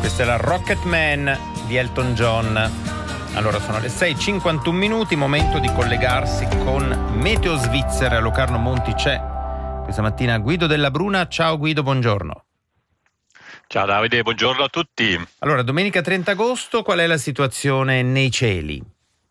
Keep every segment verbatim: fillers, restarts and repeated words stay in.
Questa è la Rocket Man di Elton John. Allora sono le sei e cinquantuno minuti, momento di collegarsi con Meteo Svizzera. A Locarno Monti c'è questa mattina Guido Della Bruna. Ciao Guido, buongiorno. Ciao Davide, buongiorno a tutti. Allora, domenica trenta agosto, qual è la situazione nei cieli?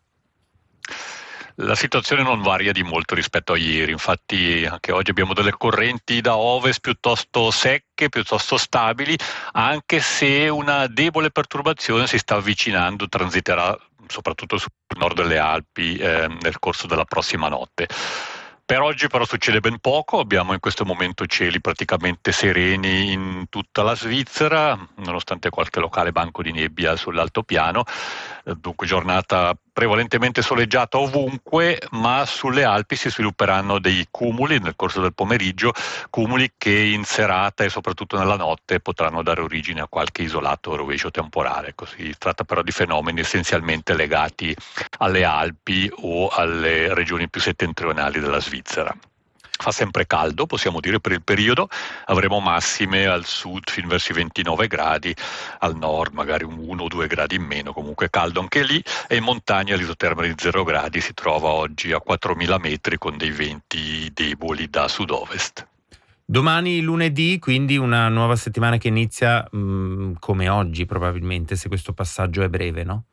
La situazione non varia di molto rispetto a ieri, infatti anche oggi abbiamo delle correnti da ovest piuttosto secche, piuttosto stabili, anche se una debole perturbazione si sta avvicinando, transiterà soprattutto sul nord delle Alpi eh, nel corso della prossima notte. Per oggi però succede ben poco, abbiamo in questo momento cieli praticamente sereni in tutta la Svizzera, nonostante qualche locale banco di nebbia sull'altopiano, dunque giornata prevalentemente soleggiata ovunque, ma sulle Alpi si svilupperanno dei cumuli nel corso del pomeriggio, cumuli che in serata e soprattutto nella notte potranno dare origine a qualche isolato rovescio temporale. Si tratta però di fenomeni essenzialmente legati alle Alpi o alle regioni più settentrionali della Svizzera. Fa sempre caldo, possiamo dire, per il periodo, avremo massime al sud fin verso i ventinove gradi, al nord magari un uno o due gradi in meno, comunque caldo anche lì, e in montagna l'isoterma di zero gradi si trova oggi a quattromila metri con dei venti deboli da sud-ovest. Domani lunedì, quindi una nuova settimana che inizia mh, come oggi probabilmente, se questo passaggio è breve, no?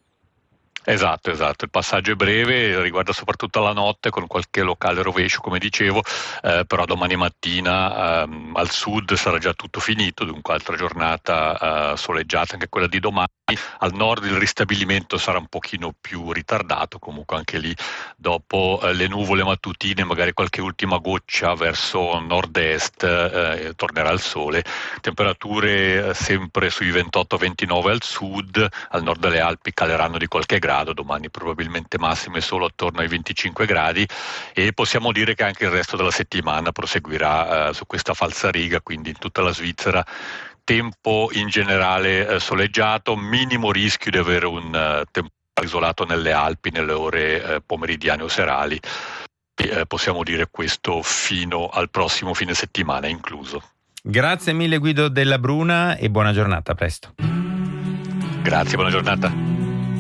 Esatto, esatto, il passaggio è breve, riguarda soprattutto la notte con qualche locale rovescio come dicevo, eh, però domani mattina ehm, al sud sarà già tutto finito, dunque altra giornata eh, soleggiata anche quella di domani. Al nord il ristabilimento sarà un pochino più ritardato, comunque anche lì dopo eh, le nuvole mattutine, magari qualche ultima goccia verso nord-est, eh, tornerà il sole, temperature eh, sempre sui ventotto ventinove al sud, al nord delle Alpi caleranno di qualche grado, domani probabilmente massime solo attorno ai venticinque gradi, e possiamo dire che anche il resto della settimana proseguirà eh, su questa falsariga, quindi in tutta la Svizzera tempo in generale eh, soleggiato, minimo rischio di avere un uh, temporale isolato nelle Alpi nelle ore eh, pomeridiane o serali, e eh, possiamo dire questo fino al prossimo fine settimana incluso. Grazie mille Guido Della Bruna e buona giornata, a presto. Grazie, buona giornata.